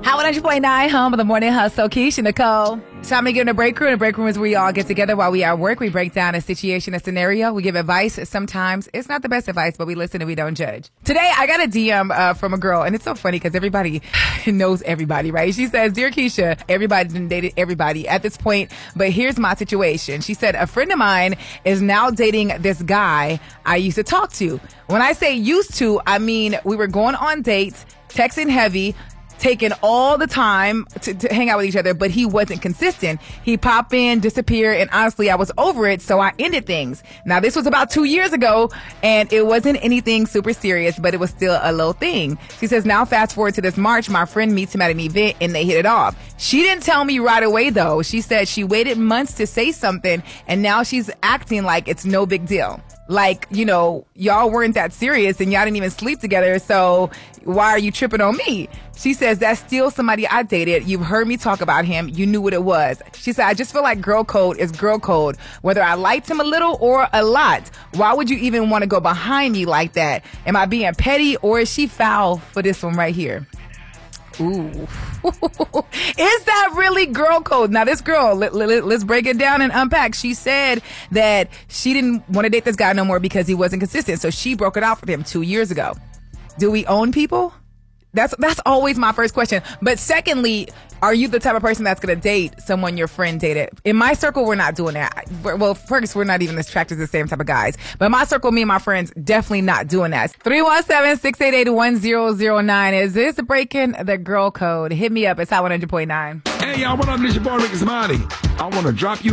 Hot 100.9, home of the morning hustle. Keisha, Nicole. Time to get in the break room. The break room is where we all get together while we are at work. We break down a situation, a scenario. We give advice. Sometimes it's not the best advice, but we listen and we don't judge. Today, I got a DM from a girl, and it's so funny because everybody knows everybody, right? She says, "Dear Keisha, everybody done dated everybody at this point, but here's my situation." She said, "A friend of mine is now dating this guy I used to talk to. When I say used to, I mean we were going on dates, texting heavy, taking all the time to hang out with each other, but he wasn't consistent. He pop in, disappear, and honestly, I was over it, so I ended things. Now, this was about 2 years ago, and it wasn't anything super serious, but it was still a little thing." She says, "Now, fast forward to this March, my friend meets him at an event, and they hit it off. She didn't tell me right away, though. She said she waited months to say something, and now she's acting like it's no big deal. Like, you know, y'all weren't that serious and y'all didn't even sleep together, so why are you tripping on me?" She says, "That's still somebody I dated. You've heard me talk about him. You knew what it was." She said, "I just feel like girl code is girl code, whether I liked him a little or a lot. Why would you even want to go behind me like that? Am I being petty, or is she foul for this one right here?" Ooh. Is that really girl code? Now, this girl, let's break it down and unpack. She said that she didn't want to date this guy no more because he wasn't consistent. So she broke it off with him 2 years ago. Do we own people? That's always my first question. But secondly, are you the type of person that's going to date someone your friend dated? In my circle, we're not doing that. Well, first, we're not even attracted to the same type of guys. But in my circle, me and my friends, definitely not doing that. 317-688-1009. Is this breaking the girl code? Hit me up. It's Hot 100.9. Hey, y'all, what up? This your boy, Ricky Smiley. I want to drop you